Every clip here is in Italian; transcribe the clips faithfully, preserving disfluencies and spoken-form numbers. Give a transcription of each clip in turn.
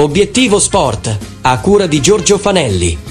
Obiettivo Sport, a cura di Giorgio Fanelli.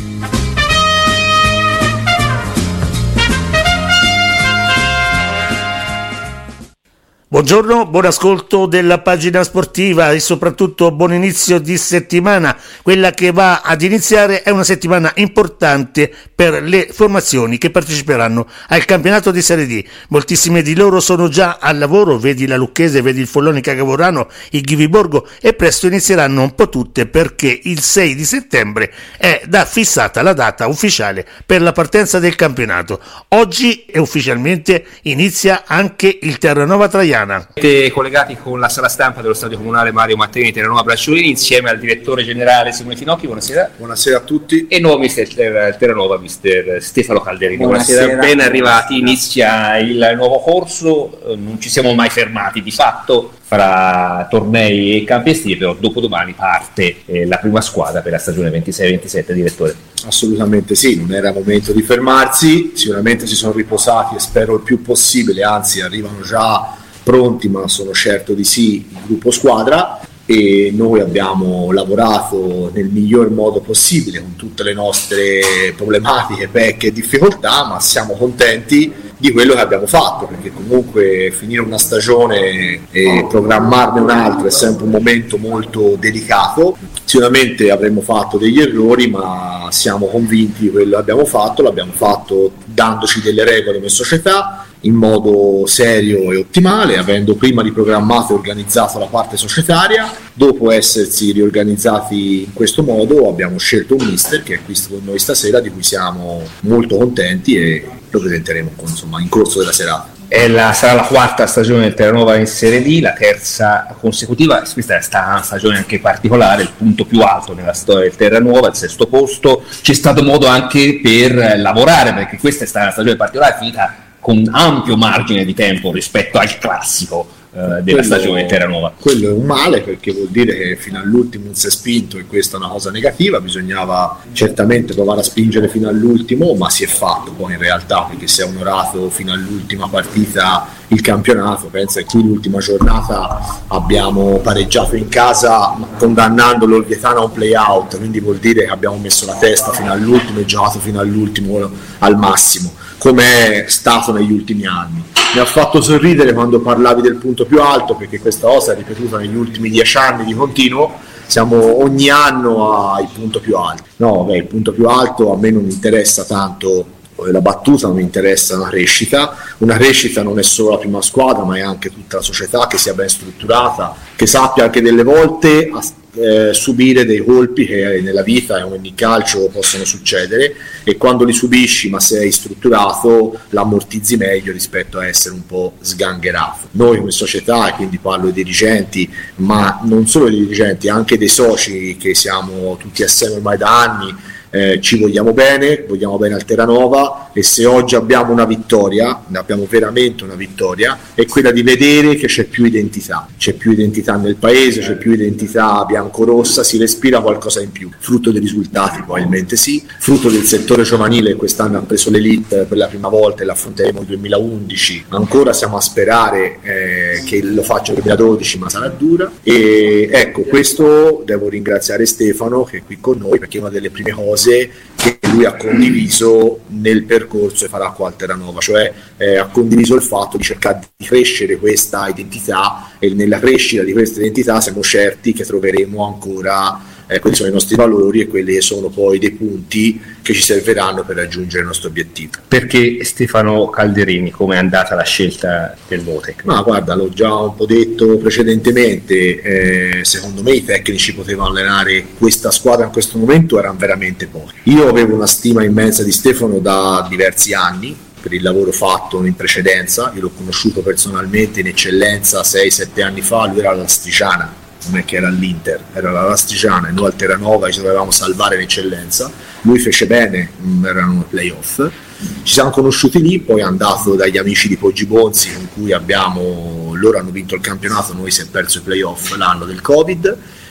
Buongiorno, buon ascolto della pagina sportiva e soprattutto buon inizio di settimana. Quella che va ad iniziare è una settimana importante per le formazioni che parteciperanno al campionato di Serie D. Moltissime di loro sono già al lavoro, vedi la Lucchese, vedi il Follonica Gavorrano, il Ghiviborgo, e presto inizieranno un po' tutte, perché il sei di settembre è da fissata la data ufficiale per la partenza del campionato. Oggi e ufficialmente inizia anche il Terranova Traiana. Siete collegati con la sala stampa dello Stadio Comunale Mario Matteni di Terranova Bracciolini insieme al direttore generale Simone Finocchi. Buonasera. Buonasera a tutti. E nuovo mister Terranova, mister Stefano Calderini. Buonasera. Buonasera, ben arrivati. Inizia il nuovo corso, non ci siamo mai fermati di fatto fra tornei e campi estivi, però dopodomani parte eh, la prima squadra per la stagione ventisei ventisette, direttore. Assolutamente sì, non era momento di fermarsi, sicuramente si sono riposati e spero il più possibile, anzi arrivano già pronti, ma sono certo di sì, il gruppo squadra, e noi abbiamo lavorato nel miglior modo possibile con tutte le nostre problematiche, pecche e difficoltà, ma siamo contenti di quello che abbiamo fatto, perché comunque finire una stagione e programmarne un'altra è sempre un momento molto delicato. Sicuramente avremmo fatto degli errori, ma siamo convinti di quello che abbiamo fatto, l'abbiamo fatto dandoci delle regole come società, in modo serio e ottimale, avendo prima riprogrammato e organizzato la parte societaria. Dopo essersi riorganizzati in questo modo abbiamo scelto un mister che è qui con noi stasera, di cui siamo molto contenti e lo presenteremo insomma in corso della serata. È la, sarà la quarta stagione del Terranova in Serie D, la terza consecutiva. Questa è stata una stagione anche particolare, il punto più alto nella storia del Terranova, il sesto posto. C'è stato modo anche per lavorare, perché questa è stata una stagione particolare, finita con ampio margine di tempo rispetto al classico eh, della quello, stagione Terranova. Quello è un male, perché vuol dire che fino all'ultimo non si è spinto, e questa è una cosa negativa. Bisognava certamente provare a spingere fino all'ultimo, ma si è fatto poi in realtà, perché si è onorato fino all'ultima partita il campionato. Pensa che qui l'ultima giornata abbiamo pareggiato in casa condannando l'Orvietana a un play out, quindi vuol dire che abbiamo messo la testa fino all'ultimo e giocato fino all'ultimo al massimo, come è stato negli ultimi anni. Mi ha fatto sorridere quando parlavi del punto più alto, perché questa cosa è ripetuta negli ultimi dieci anni di continuo. Siamo ogni anno al punto più alto. No, beh, il punto più alto a me non interessa tanto la battuta, non mi interessa una crescita. Una crescita non è solo la prima squadra, ma è anche tutta la società che sia ben strutturata, che sappia anche delle volte eh, subire dei colpi che nella vita e nel calcio possono succedere, e quando li subisci ma sei strutturato l'ammortizzi meglio rispetto a essere un po' sgangherato. Noi come società, e quindi parlo dei dirigenti, ma non solo dei dirigenti, anche dei soci che siamo tutti assieme ormai da anni, Eh, ci vogliamo bene, vogliamo bene al Terranova, e se oggi abbiamo una vittoria, ne abbiamo veramente una vittoria, è quella di vedere che c'è più identità, c'è più identità nel paese, c'è più identità biancorossa, si respira qualcosa in più, frutto dei risultati probabilmente sì, frutto del settore giovanile. Quest'anno ha preso l'Elite per la prima volta e l'affronteremo nel duemilaundici, ancora siamo a sperare eh, che lo faccia nel duemiladodici, ma sarà dura. E ecco, questo devo ringraziare Stefano che è qui con noi, perché è una delle prime cose che lui ha condiviso nel percorso e farà qua al Terranova, cioè eh, ha condiviso il fatto di cercare di crescere questa identità, e nella crescita di questa identità siamo certi che troveremo ancora eh, quelli sono i nostri valori e quelli sono poi dei punti che ci serviranno per raggiungere il nostro obiettivo. Perché Stefano Calderini? Come è andata la scelta del nuovo tecnico? Ma guarda, l'ho già un po' detto precedentemente, eh, secondo me i tecnici potevano allenare questa squadra in questo momento erano veramente pochi. Io avevo una stima immensa di Stefano da diversi anni per il lavoro fatto in precedenza. Io l'ho conosciuto personalmente in eccellenza sei sette anni fa, lui era all'Astrigiana, non è che era all'Inter, era la Lastrigiana, e noi al Terranova ci dovevamo salvare l'eccellenza. Lui fece bene, erano playoff, ci siamo conosciuti lì, poi è andato dagli amici di Poggi Bonzi con cui abbiamo, loro hanno vinto il campionato, noi si è perso i playoff l'anno del Covid,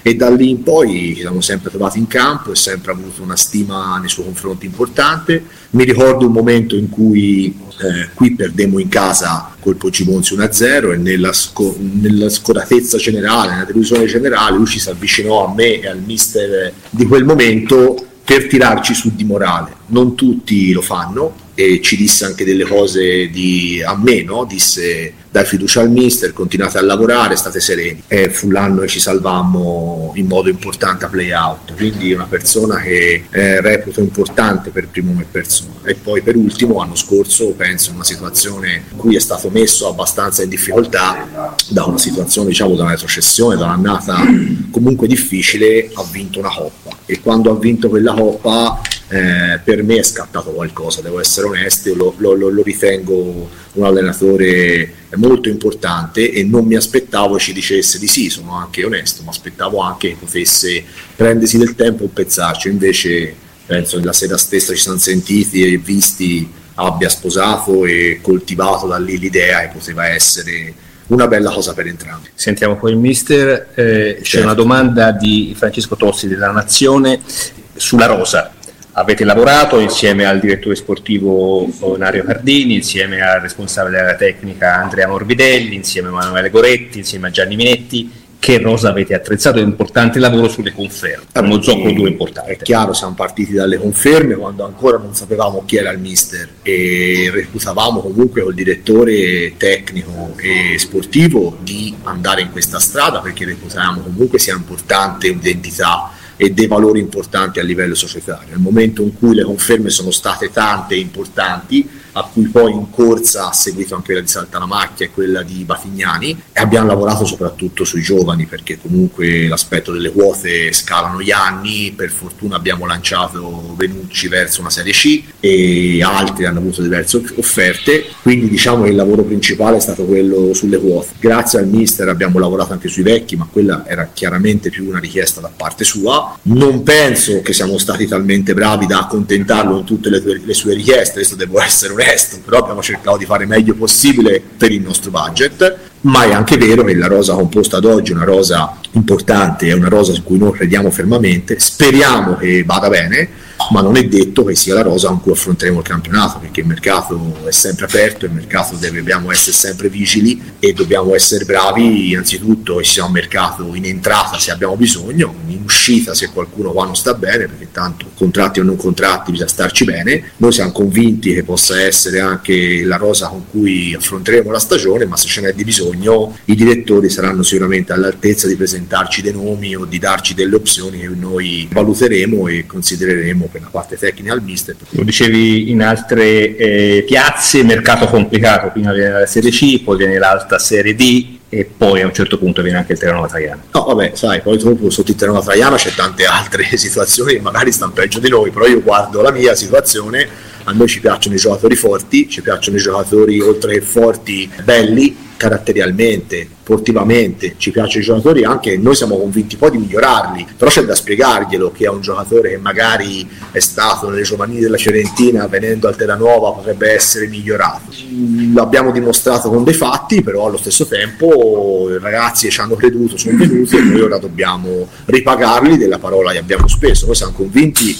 e da lì in poi ci siamo sempre trovati in campo e sempre avuto una stima nei suoi confronti importante. Mi ricordo un momento in cui eh, qui perdemmo in casa col Poggibonsi uno a zero e nella, sco- nella scoratezza generale, nella delusione generale, lui ci si avvicinò a me e al mister di quel momento per tirarci su di morale. Non tutti lo fanno e ci disse anche delle cose di, a me, no? Disse: dai fiducia al mister, continuate a lavorare, state sereni. E fu l'anno che ci salvammo in modo importante a play out, quindi una persona che eh, reputo importante per primo come persona. E poi per ultimo, l'anno scorso, penso in una situazione in cui è stato messo abbastanza in difficoltà da una situazione, diciamo, da una retrocessione, da un'annata comunque difficile, ha vinto una coppa, e quando ha vinto quella coppa eh, per me è scattato qualcosa, devo essere onesto, lo, lo, lo ritengo un allenatore molto importante e non mi aspettavo ci dicesse di sì, sono anche onesto, ma aspettavo anche che potesse prendersi del tempo e pensarci. Invece penso che la sera stessa ci siamo sentiti e visti abbia sposato e coltivato da lì l'idea che poteva essere una bella cosa per entrambi. Sentiamo poi il mister, eh, c'è certo. Una domanda di Francesco Tossi della Nazione sulla rosa. Avete lavorato insieme al direttore sportivo Nario Cardini, insieme al responsabile della tecnica Andrea Morbidelli, insieme a Emanuele Goretti, insieme a Gianni Minetti. Che rosa avete attrezzato? È un importante lavoro sulle conferme, uno zoccolo due importante. È chiaro, siamo partiti dalle conferme quando ancora non sapevamo chi era il mister e reputavamo comunque col direttore tecnico e sportivo di andare in questa strada, perché reputavamo comunque sia importante un'identità e dei valori importanti a livello societario. Nel momento in cui le conferme sono state tante e importanti, a cui poi in corsa ha seguito anche quella di Saltanamacchia e quella di Batignani, e abbiamo lavorato soprattutto sui giovani, perché comunque l'aspetto delle quote scalano gli anni. Per fortuna abbiamo lanciato Venucci verso una Serie C e altri hanno avuto diverse offerte, quindi diciamo che il lavoro principale è stato quello sulle quote. Grazie al mister abbiamo lavorato anche sui vecchi, ma quella era chiaramente più una richiesta da parte sua. Non penso che siamo stati talmente bravi da accontentarlo in tutte le, tue, le sue richieste, questo devo essere onesto, però abbiamo cercato di fare il meglio possibile per il nostro budget. Ma è anche vero che la rosa composta ad oggi è una rosa importante, è una rosa su cui noi crediamo fermamente, speriamo che vada bene, ma non è detto che sia la rosa con cui affronteremo il campionato, perché il mercato è sempre aperto, il mercato deve, dobbiamo essere sempre vigili e dobbiamo essere bravi innanzitutto che sia un mercato in entrata se abbiamo bisogno, in uscita se qualcuno qua non sta bene, perché tanto contratti o non contratti bisogna starci bene. Noi siamo convinti che possa essere anche la rosa con cui affronteremo la stagione, ma se ce n'è di bisogno i direttori saranno sicuramente all'altezza di presentarci dei nomi o di darci delle opzioni che noi valuteremo e considereremo per la parte tecnica al mister. Lo dicevi in altre eh, piazze, mercato complicato, prima viene la Serie C, poi viene l'alta Serie D e poi a un certo punto viene anche il Terranova Traiano. No vabbè, sai, poi dopo sotto il Terranova Traiano c'è tante altre situazioni che magari stanno peggio di noi, però io guardo la mia situazione, a noi ci piacciono i giocatori forti, ci piacciono i giocatori oltre che forti, belli caratterialmente, sportivamente, ci piacciono i giocatori anche, noi siamo convinti poi di migliorarli, però c'è da spiegarglielo che è un giocatore che magari è stato nelle giovanili della Fiorentina, venendo al Terranova potrebbe essere migliorato. L'abbiamo dimostrato con dei fatti, però allo stesso tempo i ragazzi che ci hanno creduto sono venuti e noi ora dobbiamo ripagarli della parola che abbiamo speso. Noi siamo convinti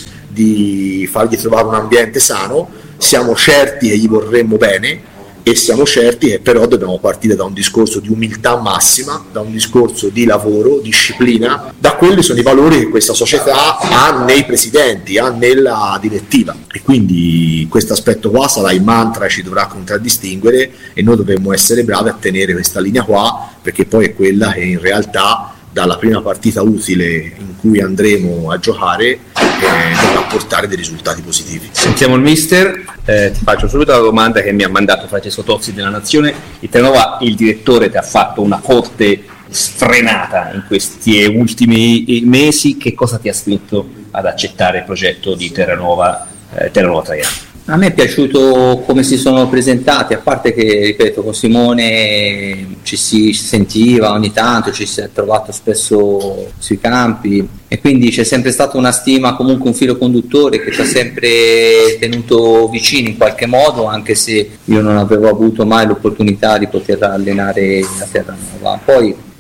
di fargli trovare un ambiente sano, siamo certi che gli vorremmo bene e siamo certi che però dobbiamo partire da un discorso di umiltà massima, da un discorso di lavoro, disciplina, da quelli sono i valori che questa società ha nei presidenti, ha nella direttiva, e quindi questo aspetto qua sarà il mantra che ci dovrà contraddistinguere e noi dovremmo essere bravi a tenere questa linea qua, perché poi è quella che in realtà dalla prima partita utile in cui andremo a giocare eh, dovrà portare dei risultati positivi. Sentiamo il mister, eh, ti faccio subito la domanda che mi ha mandato Francesco Tozzi della Nazione. Il Terranova, il direttore ti ha fatto una forte sfrenata in questi ultimi mesi, che cosa ti ha spinto ad accettare il progetto di Terranova, eh, Terranova Traiano? A me è piaciuto come si sono presentati, a parte che, ripeto, con Simone ci si sentiva ogni tanto, ci si è trovato spesso sui campi e quindi c'è sempre stata una stima, comunque un filo conduttore che ci ha sempre tenuto vicini in qualche modo, anche se io non avevo avuto mai l'opportunità di poter allenare a Terranova. Poi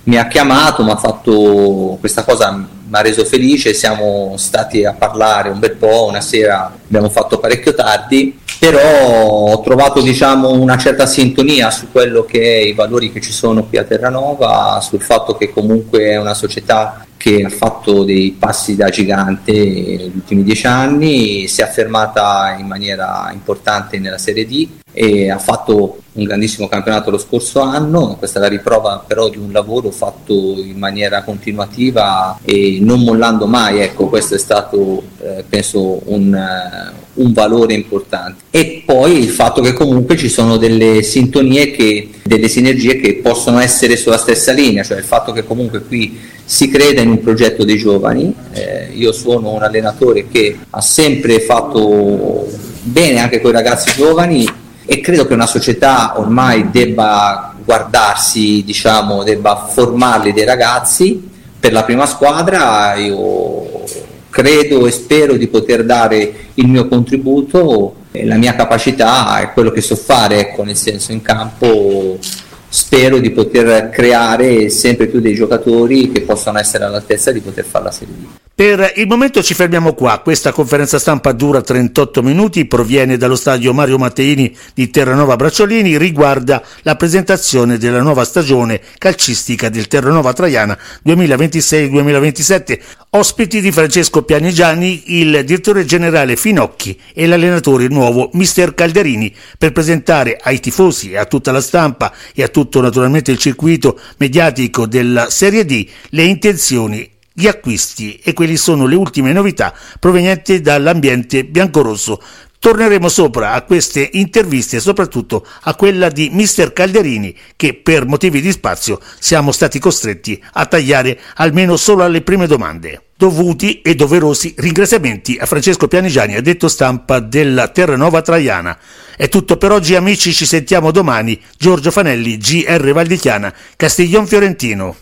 mi ha chiamato, mi ha fatto questa cosa, mi ha reso felice, siamo stati a parlare un bel po', una sera abbiamo fatto parecchio tardi, però ho trovato diciamo una certa sintonia su quello che è i valori che ci sono qui a Terranova, sul fatto che comunque è una società che ha fatto dei passi da gigante negli ultimi dieci anni, si è affermata in maniera importante nella Serie D e ha fatto un grandissimo campionato lo scorso anno. Questa è la riprova però di un lavoro fatto in maniera continuativa e non mollando mai, ecco, questo è stato eh, penso un, uh, un valore importante. E poi il fatto che comunque ci sono delle sintonie, che, delle sinergie che possono essere sulla stessa linea, cioè il fatto che comunque qui si creda in un progetto dei giovani. Eh, io sono un allenatore che ha sempre fatto bene anche con i ragazzi giovani e credo che una società ormai debba guardarsi, diciamo, debba formarli dei ragazzi per la prima squadra. Io credo e spero di poter dare il mio contributo e la mia capacità è quello che so fare, ecco, nel senso, in campo spero di poter creare sempre più dei giocatori che possano essere all'altezza di poter fare la Serie D. Per il momento ci fermiamo qua. Questa conferenza stampa dura trentotto minuti, proviene dallo stadio Mario Matteini di Terranova Bracciolini, riguarda la presentazione della nuova stagione calcistica del Terranova Traiana duemilaventisei duemilaventisette. Ospiti di Francesco Pianigiani, il direttore generale Finocchi e l'allenatore nuovo mister Calderini, per presentare ai tifosi e a tutta la stampa e a tutto naturalmente il circuito mediatico della Serie D le intenzioni, gli acquisti e quali sono le ultime novità provenienti dall'ambiente biancorosso. Torneremo sopra a queste interviste e soprattutto a quella di mister Calderini, che per motivi di spazio siamo stati costretti a tagliare almeno solo alle prime domande. Dovuti e doverosi ringraziamenti a Francesco Pianigiani, addetto stampa della Terranova Traiana. È tutto per oggi amici, ci sentiamo domani. Giorgio Fanelli, G R Valdichiana, Castiglion Fiorentino.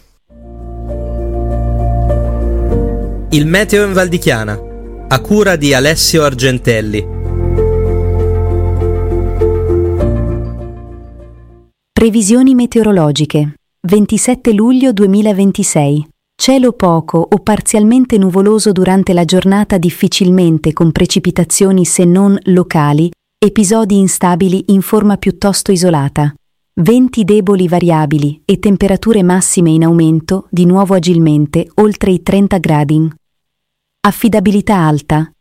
Il meteo in Valdichiana, a cura di Alessio Argentelli. Previsioni meteorologiche. ventisette luglio duemilaventisei. Cielo poco o parzialmente nuvoloso durante la giornata, difficilmente con precipitazioni se non locali, episodi instabili in forma piuttosto isolata. Venti deboli variabili e temperature massime in aumento, di nuovo agilmente, oltre i trenta gradi. Affidabilità alta.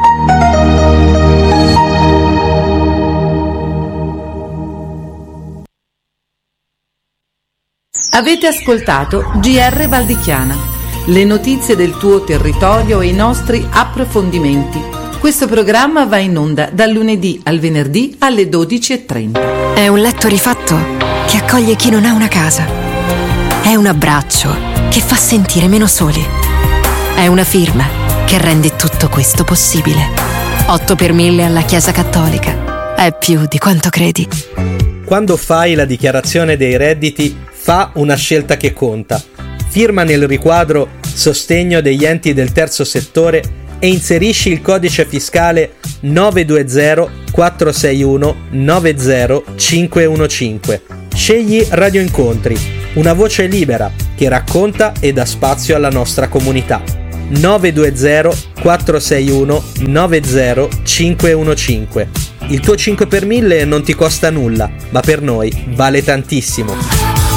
Avete ascoltato G R Valdichiana, le notizie del tuo territorio e i nostri approfondimenti. Questo programma va in onda dal lunedì al venerdì alle dodici e trenta. È un letto rifatto che accoglie chi non ha una casa. È un abbraccio che fa sentire meno soli. È una firma che rende tutto questo possibile. otto per mille alla Chiesa Cattolica. È più di quanto credi. Quando fai la dichiarazione dei redditi, fa una scelta che conta. Firma nel riquadro Sostegno degli enti del terzo settore e inserisci il codice fiscale nove due zero quattro sei uno nove zero cinque uno cinque. Scegli Radio Incontri, una voce libera che racconta e dà spazio alla nostra comunità. nove due zero quattro sei uno nove zero cinque uno cinque. Il tuo cinque per mille non ti costa nulla, ma per noi vale tantissimo.